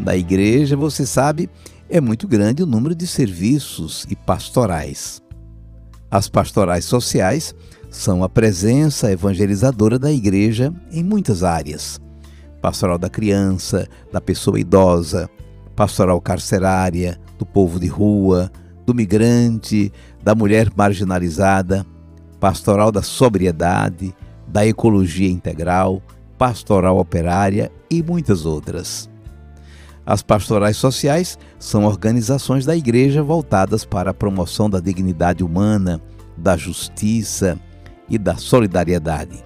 Na igreja, você sabe, é muito grande o número de serviços e pastorais. As pastorais sociais são a presença evangelizadora da igreja em muitas áreas. Pastoral da criança, da pessoa idosa, pastoral carcerária, do povo de rua, do migrante, da mulher marginalizada, pastoral da sobriedade, da ecologia integral, pastoral operária e muitas outras. As pastorais sociais são organizações da igreja voltadas para a promoção da dignidade humana, da justiça e da solidariedade.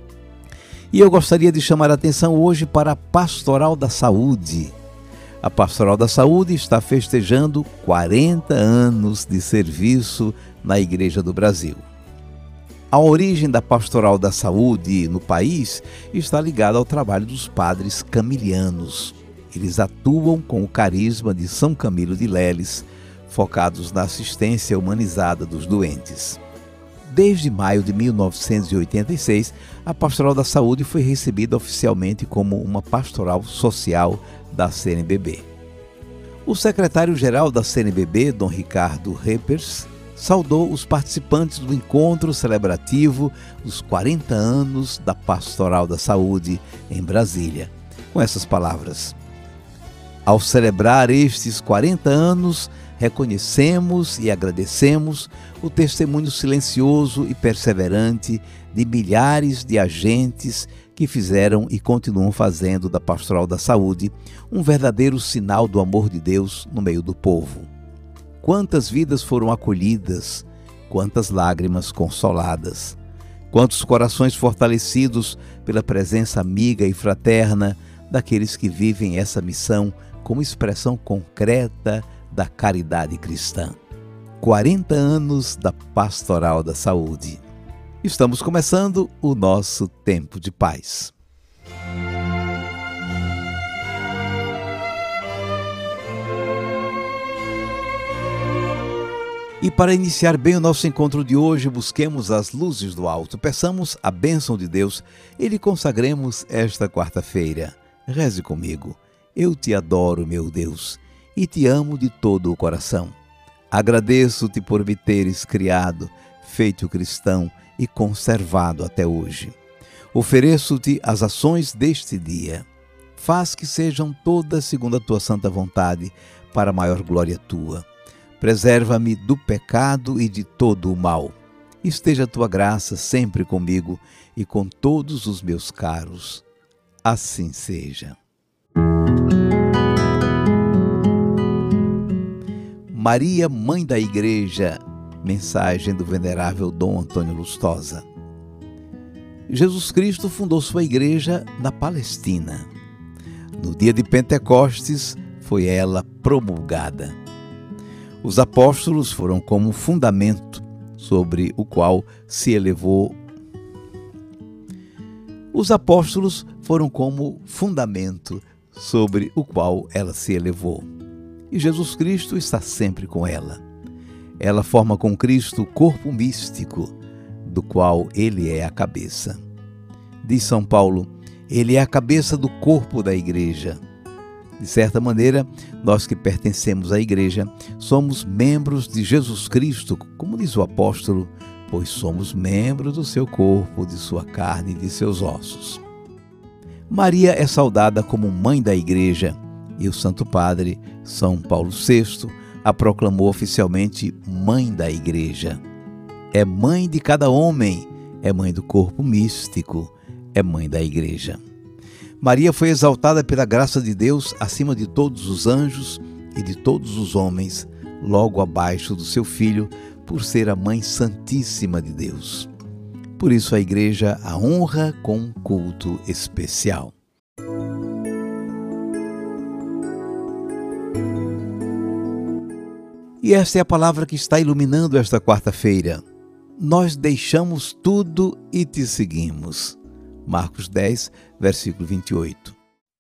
E eu gostaria de chamar a atenção hoje para a Pastoral da Saúde. A Pastoral da Saúde está festejando 40 anos de serviço na Igreja do Brasil. A origem da Pastoral da Saúde no país está ligada ao trabalho dos padres camilianos. Eles atuam com o carisma de São Camilo de Leles, focados na assistência humanizada dos doentes. Desde maio de 1986, a Pastoral da Saúde foi recebida oficialmente como uma pastoral social da CNBB. O secretário-geral da CNBB, Dom Ricardo Reppers, saudou os participantes do encontro celebrativo dos 40 anos da Pastoral da Saúde em Brasília, com essas palavras: ao celebrar estes 40 anos, reconhecemos e agradecemos o testemunho silencioso e perseverante de milhares de agentes que fizeram e continuam fazendo da Pastoral da Saúde um verdadeiro sinal do amor de Deus no meio do povo. Quantas vidas foram acolhidas, quantas lágrimas consoladas, quantos corações fortalecidos pela presença amiga e fraterna daqueles que vivem essa missão como expressão concreta da caridade cristã. 40 anos da Pastoral da Saúde. Estamos começando o nosso tempo de paz. E para iniciar bem o nosso encontro de hoje, busquemos as luzes do alto, peçamos a bênção de Deus e lhe consagremos esta quarta-feira. Reze comigo. Eu te adoro, meu Deus, e te amo de todo o coração. Agradeço-te por me teres criado, feito cristão e conservado até hoje. Ofereço-te as ações deste dia. Faz que sejam todas segundo a tua santa vontade, para a maior glória tua. Preserva-me do pecado e de todo o mal. Esteja a tua graça sempre comigo e com todos os meus caros. Assim seja. Maria, Mãe da Igreja, mensagem do venerável Dom Antônio Lustosa. Jesus Cristo fundou sua igreja na Palestina. No dia de Pentecostes foi ela promulgada. Os apóstolos foram como fundamento sobre o qual se elevou. Os apóstolos foram como fundamento sobre o qual ela se elevou. E Jesus Cristo está sempre com ela. Ela forma com Cristo o corpo místico, do qual ele é a cabeça. Diz São Paulo, ele é a cabeça do corpo da igreja. De certa maneira, nós que pertencemos à igreja, somos membros de Jesus Cristo, como diz o apóstolo, pois somos membros do seu corpo, de sua carne e de seus ossos. Maria é saudada como mãe da igreja, e o Santo Padre São Paulo VI a proclamou oficialmente mãe da igreja. É mãe de cada homem, é mãe do corpo místico, é mãe da igreja. Maria foi exaltada pela graça de Deus acima de todos os anjos e de todos os homens, logo abaixo do seu Filho, por ser a Mãe Santíssima de Deus. Por isso a igreja a honra com um culto especial. E esta é a palavra que está iluminando esta quarta-feira. Nós deixamos tudo e te seguimos. Marcos 10, versículo 28.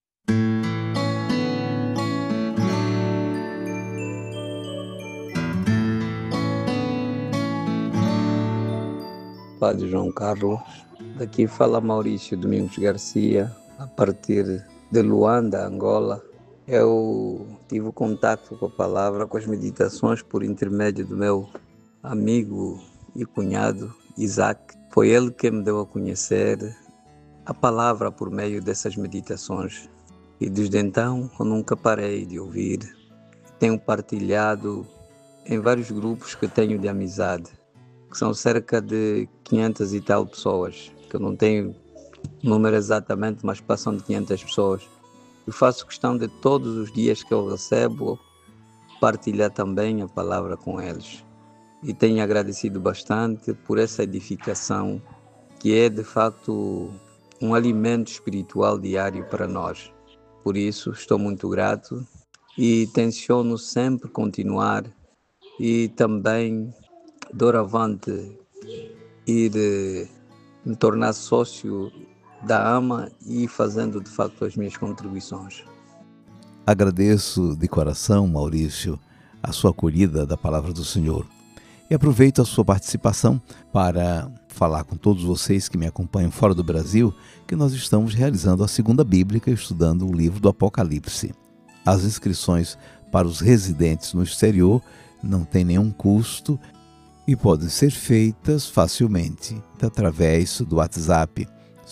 Padre João Carlos, daqui fala Maurício Domingos Garcia, a partir de Luanda, Angola. Eu tive contato com a palavra, com as meditações por intermédio do meu amigo e cunhado, Isaac. Foi ele que me deu a conhecer a palavra por meio dessas meditações. E desde então eu nunca parei de ouvir. Tenho partilhado em vários grupos que tenho de amizade, que são cerca de 500 e tal pessoas, que eu não tenho número exatamente, mas passam de 500 pessoas. Eu faço questão de todos os dias que eu recebo partilhar também a palavra com eles. E tenho agradecido bastante por essa edificação, que é de facto um alimento espiritual diário para nós. Por isso estou muito grato e tenciono sempre continuar e também doravante ir me tornar sócio da AMA e fazendo de facto as minhas contribuições. Agradeço de coração, Maurício, a sua acolhida da palavra do Senhor. E aproveito a sua participação para falar com todos vocês que me acompanham fora do Brasil que nós estamos realizando a Segunda Bíblica, estudando o livro do Apocalipse. As inscrições para os residentes no exterior não têm nenhum custo e podem ser feitas facilmente através do WhatsApp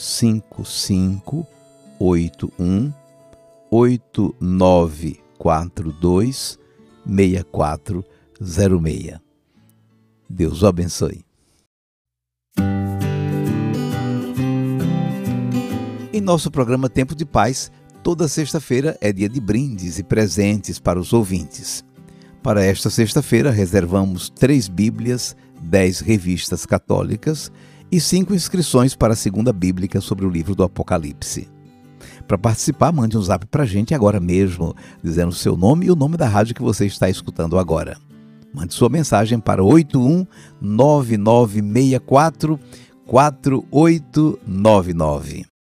5581 8942 6406. Deus o abençoe. Em nosso programa Tempo de Paz, toda sexta-feira é dia de brindes e presentes para os ouvintes. Para esta sexta-feira, reservamos 3 Bíblias, 10 revistas católicas e 5 inscrições para a Segunda Bíblica sobre o livro do Apocalipse. Para participar, mande um zap para a gente agora mesmo, dizendo o seu nome e o nome da rádio que você está escutando agora. Mande sua mensagem para 8199644899.